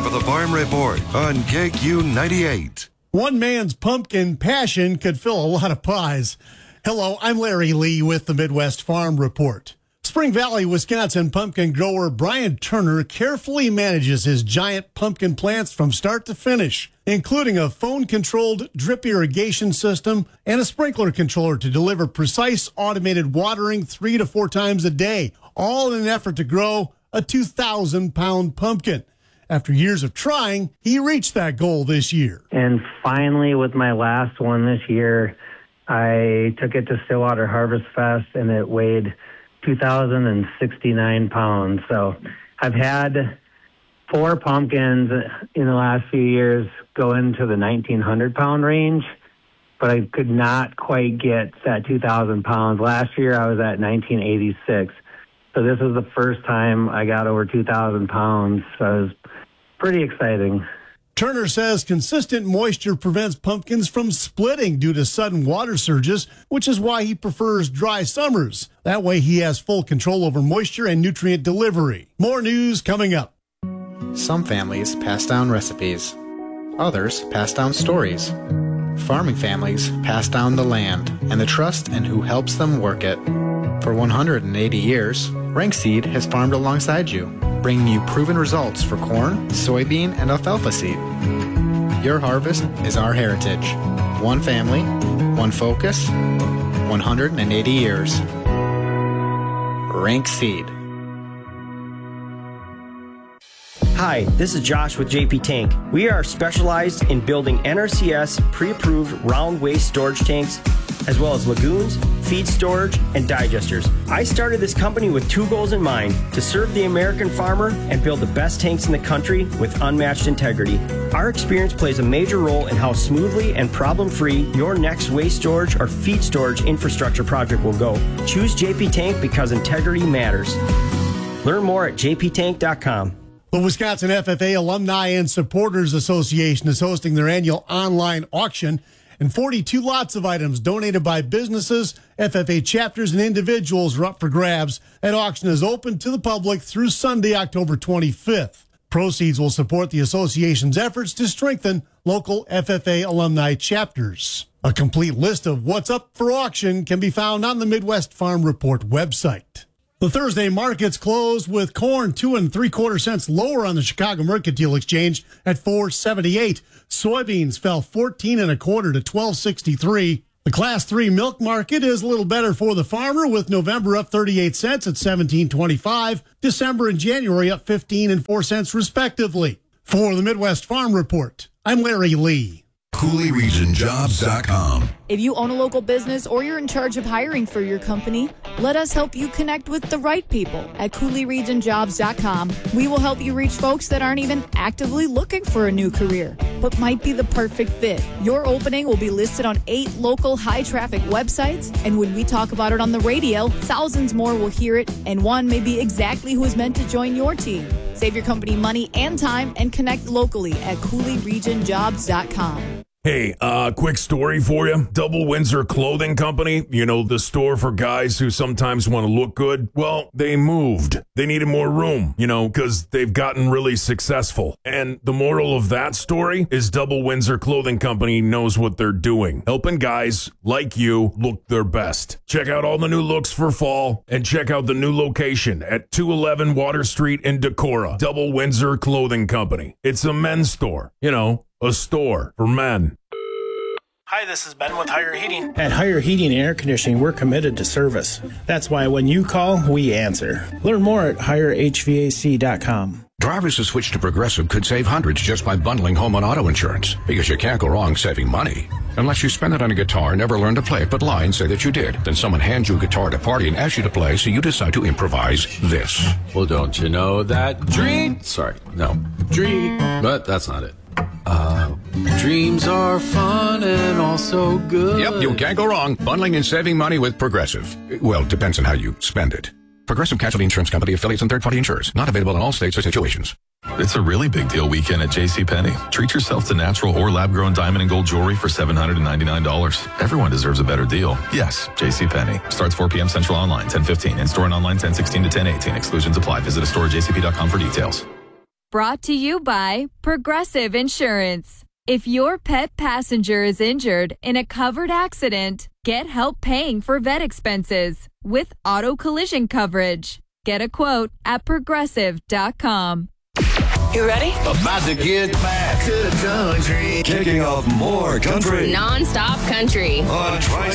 of the Farm Report on KQ 98. One man's pumpkin passion could fill a lot of pies. Hello, I'm Larry Lee with the Midwest Farm Report. Spring Valley, Wisconsin pumpkin grower Brian Turner carefully manages his giant pumpkin plants from start to finish, including a phone-controlled drip irrigation system and a sprinkler controller to deliver precise automated watering 3 to 4 times a day, all in an effort to grow a 2,000-pound pumpkin. After years of trying, he reached that goal this year. And finally, with my last one this year, I took it to Stillwater Harvest Fest, and it weighed 2,069 pounds. So I've had 4 pumpkins in the last few years go into the 1,900-pound range, but I could not quite get that 2,000 pounds. Last year I was at 1,986. So this is the first time I got over 2,000 pounds. So it was pretty exciting. Turner says consistent moisture prevents pumpkins from splitting due to sudden water surges, which is why he prefers dry summers. That way he has full control over moisture and nutrient delivery. More news coming up. Some families pass down recipes. Others pass down stories. Farming families pass down the land and the trust in who helps them work it. For 180 years, Rank Seed has farmed alongside you, bringing you proven results for corn, soybean, and alfalfa seed. Your harvest is our heritage. One family, one focus, 180 years. Rank Seed. Hi, this is Josh with JP Tank. We are specialized in building NRCS pre-approved round waste storage tanks, as well as lagoons, feed storage, and digesters. I started this company with 2 goals in mind: to serve the American farmer and build the best tanks in the country with unmatched integrity. Our experience plays a major role in how smoothly and problem-free your next waste storage or feed storage infrastructure project will go. Choose JP Tank because integrity matters. Learn more at jptank.com. The Wisconsin FFA Alumni and Supporters Association is hosting their annual online auction, and 42 lots of items donated by businesses, FFA chapters, and individuals are up for grabs. That auction is open to the public through Sunday, October 25th. Proceeds will support the association's efforts to strengthen local FFA alumni chapters. A complete list of what's up for auction can be found on the Midwest Farm Report website. The Thursday markets closed with corn 2 3/4 cents lower on the Chicago Mercantile Exchange at $4.78. Soybeans fell 14 1/4 to $12.63. The Class 3 milk market is a little better for the farmer, with November up 38 cents at $17.25. December and January up 15 and 4 cents respectively. For the Midwest Farm Report, I'm Larry Lee. CooleyRegionJobs.com. If you own a local business or you're in charge of hiring for your company, let us help you connect with the right people at CooleyRegionJobs.com. We will help you reach folks that aren't even actively looking for a new career, but might be the perfect fit. Your opening will be listed on 8 local high-traffic websites, and when we talk about it on the radio, thousands more will hear it, and one may be exactly who is meant to join your team. Save your company money and time and connect locally at CooleyRegionJobs.com. Hey, quick story for you. Double Windsor Clothing Company, you know, the store for guys who sometimes want to look good. Well, they moved. They needed more room, you know, because they've gotten really successful. And the moral of that story is Double Windsor Clothing Company knows what they're doing, helping guys like you look their best. Check out all the new looks for fall and check out the new location at 211 Water Street in Decorah. Double Windsor Clothing Company. It's a men's store, you know, a store for men. Hi, this is Ben with Higher Heating. At Higher Heating and Air Conditioning, we're committed to service. That's why when you call, we answer. Learn more at HigherHVAC.com. Drivers who switch to Progressive could save hundreds just by bundling home and auto insurance, because you can't go wrong saving money. Unless you spend it on a guitar, never learn to play it, but lie and say that you did. Then someone hands you a guitar at a party and asks you to play, so you decide to improvise this. Well, don't you know that dream... But that's not it. Dreams are fun and also good. Yep, you can't go wrong. Bundling and saving money with Progressive. Well, depends on how you spend it. Progressive Casualty Insurance Company, affiliates, and third-party insurers. Not available in all states or situations. It's a really big deal weekend at JCPenney. Treat yourself to natural or lab-grown diamond and gold jewelry for $799. Everyone deserves a better deal. Yes, JCPenney. Starts 4 p.m. Central online, 10:15. In-store and online, 10:16 to 10:18. Exclusions apply. Visit a store at jcp.com for details. brought to you by Progressive Insurance. If your pet passenger is injured in a covered accident, get help paying for vet expenses with auto collision coverage. Get a quote at progressive.com. You ready? About to get back to the country. Kicking off more country. Non-stop country. On Tri